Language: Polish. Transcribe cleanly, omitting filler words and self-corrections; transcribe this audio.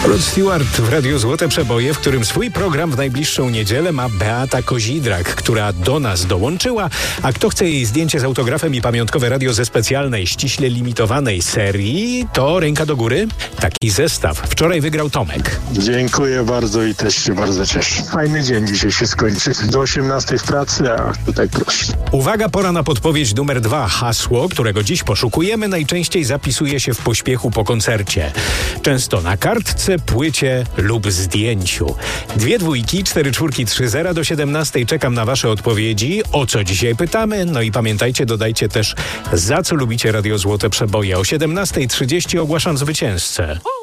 Rod Stewart w Radiu Złote Przeboje, w którym swój program w najbliższą niedzielę ma Beata Kozidrak, która do nas dołączyła, a kto chce jej zdjęcie z autografem i pamiątkowe radio ze specjalnej, ściśle limitowanej serii, to ręka do góry. Taki zestaw wczoraj wygrał Tomek. Dziękuję bardzo i też się bardzo cieszę. Fajny dzień dzisiaj się skończy. Do 18 w pracy, a tutaj proszę. Uwaga, pora na podpowiedź numer 2. Hasło, którego dziś poszukujemy, najczęściej zapisuje się w pośpiechu po koncercie. Często na kartce, płycie lub zdjęciu. 2 dwójki, 4 czwórki, 3 zera do 17. Czekam na wasze odpowiedzi. O co dzisiaj pytamy? No i pamiętajcie, dodajcie też, za co lubicie Radio Złote Przeboje. O 17:30 ogłaszam zwycięzcę.